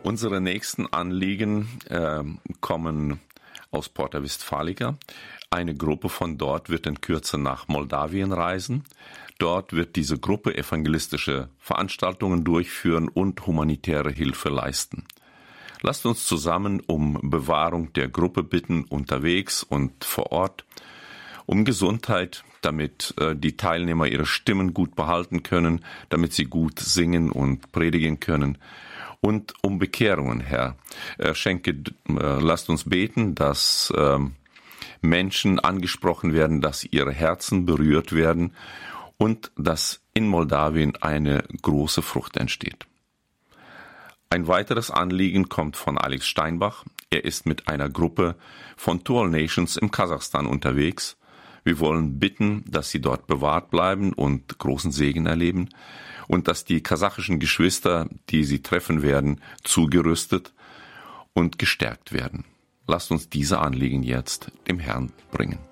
Unsere nächsten Anliegen kommen aus Porta Westfalica. Eine Gruppe von dort wird in Kürze nach Moldawien reisen. Dort wird diese Gruppe evangelistische Veranstaltungen durchführen und humanitäre Hilfe leisten. Lasst uns zusammen um Bewahrung der Gruppe bitten, unterwegs und vor Ort, um Gesundheit, damit die Teilnehmer ihre Stimmen gut behalten können, damit sie gut singen und predigen können, und um Bekehrungen, Herr. Lasst uns beten, dass Menschen angesprochen werden, dass ihre Herzen berührt werden und dass in Moldawien eine große Frucht entsteht. Ein weiteres Anliegen kommt von Alex Steinbach. Er ist mit einer Gruppe von Tall Nations im Kasachstan unterwegs. Wir wollen bitten, dass sie dort bewahrt bleiben und großen Segen erleben und dass die kasachischen Geschwister, die sie treffen werden, zugerüstet und gestärkt werden. Lasst uns diese Anliegen jetzt dem Herrn bringen.